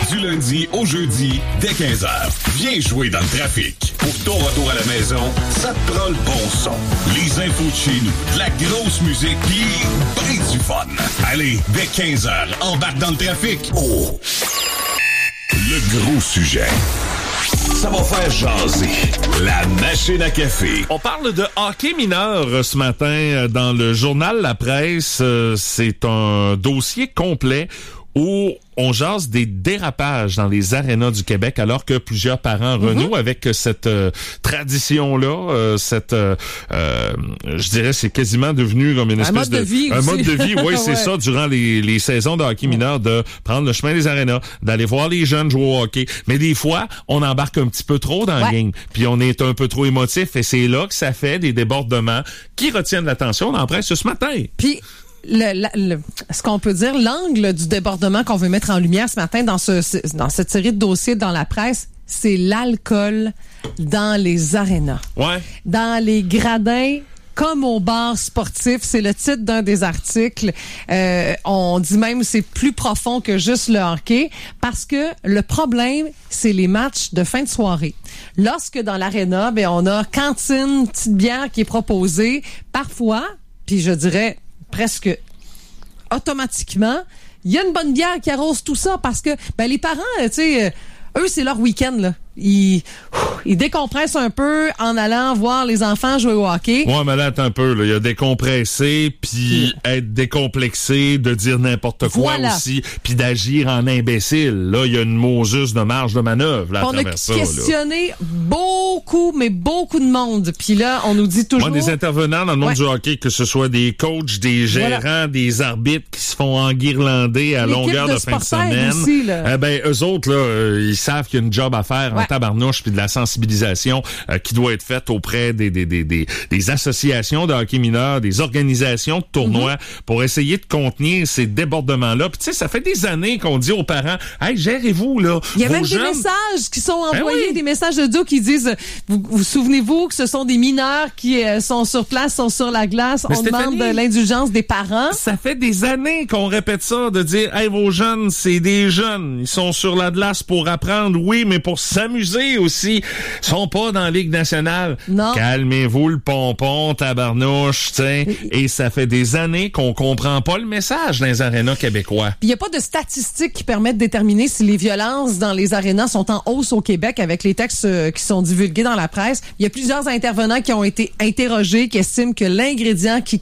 Du lundi au jeudi, dès 15h. Viens jouer dans le trafic. Pour ton retour à la maison, ça te prend le bon son. Les infos de chez nous, de la grosse musique, pis ben du fun. Allez, dès 15h, embarque dans le trafic. Oh! Le gros sujet. Ça va faire jaser. La machine à café. On parle de hockey mineur ce matin dans le journal La Presse. C'est un dossier complet où on jase des dérapages dans les arénas du Québec alors que plusieurs parents renouent avec cette tradition-là, je dirais c'est quasiment devenu comme une espèce de vie un aussi. mode de vie, oui, c'est ça, durant les saisons de hockey mineur, de prendre le chemin des arénas, d'aller voir les jeunes jouer au hockey. Mais des fois, on embarque un petit peu trop dans le game, puis on est un peu trop émotif et c'est là que ça fait des débordements qui retiennent l'attention dans la presse ce matin. Puis ce qu'on peut dire, l'angle du débordement qu'on veut mettre en lumière ce matin dans cette série de dossiers dans la presse, c'est l'alcool dans les arénas. Ouais. Dans les gradins, comme au bar sportif, c'est le titre d'un des articles. On dit même que c'est plus profond que juste le hockey parce que le problème, c'est les matchs de fin de soirée. Lorsque dans l'aréna, on a cantine, petite bière qui est proposée, parfois, puis je dirais presque automatiquement, il y a une bonne bière qui arrose tout ça parce que les parents, tu sais, eux, c'est leur week-end, là. Ils décompressent un peu en allant voir les enfants jouer au hockey. Ouais, mais là, attends un peu, là. Il y a décompresser, puis être décomplexé, de dire n'importe quoi aussi, puis d'agir en imbécile. Là, il y a une Moses de marge de manœuvre, là, à travers ça. On a questionné beaucoup de monde. Puis là, on nous dit toujours... Moi, des intervenants dans le monde du hockey, que ce soit des coachs, des gérants, des arbitres qui se font enguirlander à longueur de fin de semaine. Aussi, là. Eux autres, là, ils savent qu'il y a une job à faire en tabarnouche, puis de la sensibilisation qui doit être faite auprès des associations de hockey mineur, des organisations de tournois pour essayer de contenir ces débordements-là. Puis tu sais, ça fait des années qu'on dit aux parents, hey, gérez-vous, là. Il y a même des messages qui sont envoyés, des messages de Dieu qui disent, vous souvenez-vous que ce sont des mineurs qui sont sur place, sont sur la glace. On demande de l'indulgence des parents. Ça fait des années qu'on répète ça, de dire, hey, vos jeunes, c'est des jeunes. Ils sont sur la glace pour apprendre, oui, mais pour s'amuser aussi. Ils sont pas dans la Ligue nationale. Non. Calmez-vous le pompon, tabarnouche, t'sais. Et ça fait des années qu'on comprend pas le message dans les arénas québécois. Il y a pas de statistiques qui permettent de déterminer si les violences dans les arénas sont en hausse au Québec avec les textes qui sont divulgués dans la presse. Il y a plusieurs intervenants qui ont été interrogés qui estiment que l'ingrédient qui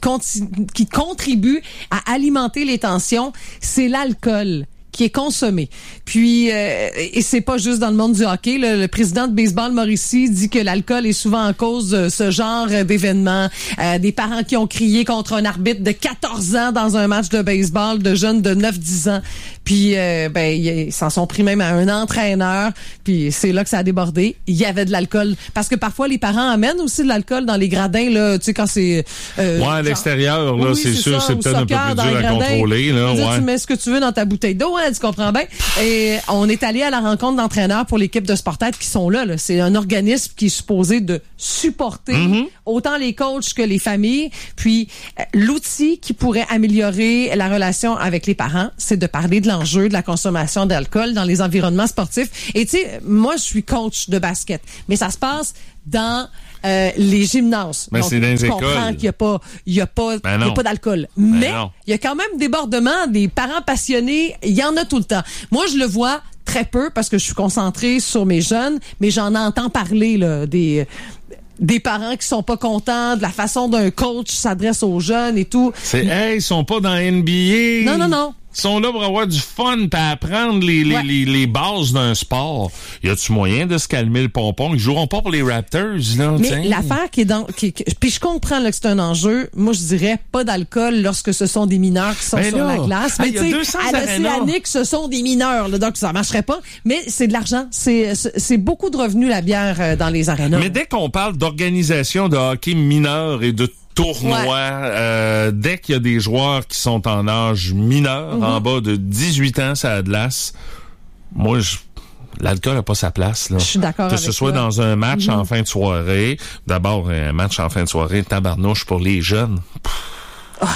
contribue à alimenter les tensions, c'est l'alcool qui est consommé. Puis, et c'est pas juste dans le monde du hockey. Le président de Baseball Mauricie dit que l'alcool est souvent en cause de ce genre d'événements. Des parents qui ont crié contre un arbitre de 14 ans dans un match de baseball, de jeunes de 9-10 ans. Puis, ils s'en sont pris même à un entraîneur. Puis, c'est là que ça a débordé. Il y avait de l'alcool. Parce que parfois, les parents amènent aussi de l'alcool dans les gradins, là, tu sais, quand c'est... à l'extérieur, là, c'est sûr, c'est peut-être un peu plus dur à contrôler, là. Tu mets ce que tu veux dans ta bouteille d'eau, tu comprends bien. Et on est allé à la rencontre d'entraîneurs pour l'équipe de Sportette qui sont là. C'est un organisme qui est supposé de supporter autant les coachs que les familles. Puis, l'outil qui pourrait améliorer la relation avec les parents, c'est de parler de l'enjeu de la consommation d'alcool dans les environnements sportifs. Et tu sais, moi, je suis coach de basket, mais ça se passe dans les gymnases. Mais c'est dans les écoles. Je comprends qu'il y a pas d'alcool. Mais il y a quand même débordement, des parents passionnés, il y en a tout le temps. Moi, je le vois très peu parce que je suis concentrée sur mes jeunes, mais j'en entends parler là, des parents qui sont pas contents de la façon dont un coach s'adresse aux jeunes et tout. Ils sont pas dans NBA. Non. Ils sont là pour avoir du fun pis apprendre les bases d'un sport. Y a-tu moyen de se calmer le pompon? Ils joueront pas pour les Raptors, là. Mais l'affaire qui est puis je comprends là, que c'est un enjeu. Moi, je dirais pas d'alcool lorsque ce sont des mineurs qui sont sur la glace. Mais tu sais, à l'Océanique, ce sont des mineurs, là, donc ça marcherait pas. Mais c'est de l'argent. C'est beaucoup de revenus, la bière, dans les arénas. Mais dès qu'on parle d'organisation de hockey mineur et de tournoi, dès qu'il y a des joueurs qui sont en âge mineur, en bas de 18 ans, ça a de l'as. Moi, l'alcool n'a pas sa place, là. Je suis d'accord avec que ce soit toi. dans un match en fin de soirée. D'abord, un match en fin de soirée, tabarnouche pour les jeunes.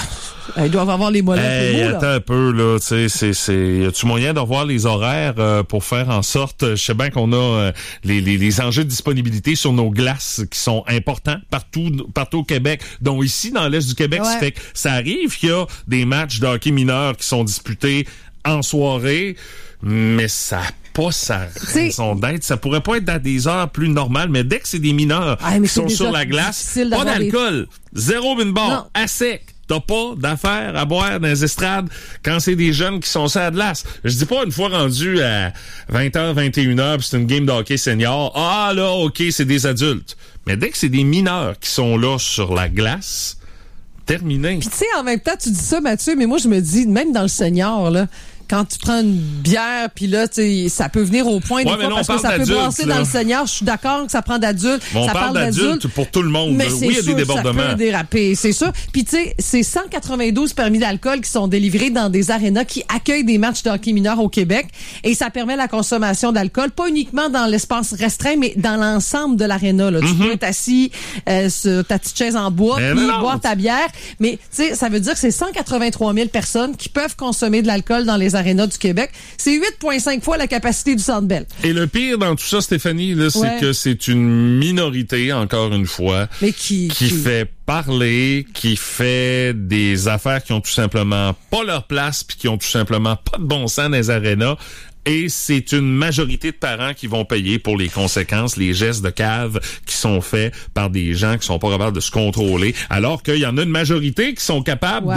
Ils doivent avoir les mollets plus beaux, là. Attends un peu, là, tu sais, y a-tu moyen de revoir les horaires pour faire en sorte, je sais bien qu'on a les enjeux de disponibilité sur nos glaces qui sont importants partout au Québec, dont ici, dans l'Est du Québec, ça fait que ça arrive qu'il y a des matchs de hockey mineurs qui sont disputés en soirée, mais ça pas sa raison d'être. Ça pourrait pas être à des heures plus normales, mais dès que c'est des mineurs qui sont sur la glace, pas d'alcool, zéro bin bar, à sec. T'as pas d'affaires à boire dans les estrades quand c'est des jeunes qui sont sur la glace. Je dis pas une fois rendu à 20h, 21h, pis c'est une game de hockey senior. Ah là, OK, c'est des adultes. Mais dès que c'est des mineurs qui sont là sur la glace, terminé. Puis tu sais, en même temps, tu dis ça, Mathieu, mais moi, je me dis, même dans le senior, là, quand tu prends une bière, puis là, ça peut venir au point des fois parce que ça peut brasser dans le senior. Je suis d'accord que ça prend d'adultes. Ça parle d'adultes pour tout le monde. Mais oui, il y a des débordements. Ça peut déraper, c'est sûr. Puis tu sais, c'est 192 permis d'alcool qui sont délivrés dans des arénas qui accueillent des matchs de hockey mineur au Québec. Et ça permet la consommation d'alcool, pas uniquement dans l'espace restreint, mais dans l'ensemble de l'aréna. Tu peux être assis sur ta petite chaise en bois, puis boire ta bière. Mais tu sais, ça veut dire que c'est 183 000 personnes qui peuvent consommer de l'alcool dans les arénas du Québec. C'est 8,5 fois la capacité du Centre Bell. Et le pire dans tout ça, Stéphanie, là, c'est que c'est une minorité, encore une fois, mais qui fait parler, qui fait des affaires qui ont tout simplement pas leur place puis qui ont tout simplement pas de bon sens dans les arénas. Et c'est une majorité de parents qui vont payer pour les conséquences, les gestes de cave qui sont faits par des gens qui sont pas capables de se contrôler, alors qu'il y en a une majorité qui sont capables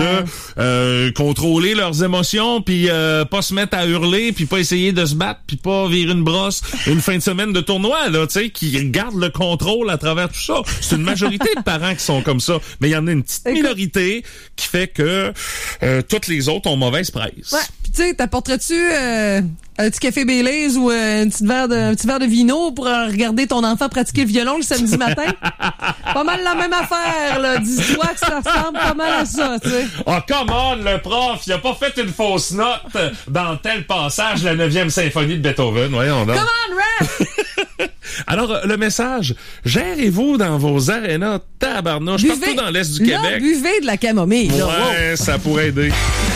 de contrôler leurs émotions, puis pas se mettre à hurler, puis pas essayer de se battre, puis pas virer une brosse une fin de semaine de tournoi, là, tu sais, qui gardent le contrôle à travers tout ça. C'est une majorité de parents qui sont comme ça, mais il y en a une petite minorité qui fait que toutes les autres ont mauvaise presse. Ouais, puis tu sais, t'apporterais-tu un petit café Baileys ou un petit verre de vino pour regarder ton enfant pratiquer le violon le samedi matin? Pas mal la même affaire, là. Dis-toi que ça ressemble pas mal à ça, tu sais. Oh, come on, le prof, il a pas fait une fausse note dans tel passage, la 9e symphonie de Beethoven. Voyons donc. Come on, ref! Alors, le message, gérez-vous dans vos arénas tabarnouche, partout dans l'Est du Québec. Buvez de la camomille. Ouais, ça pourrait aider.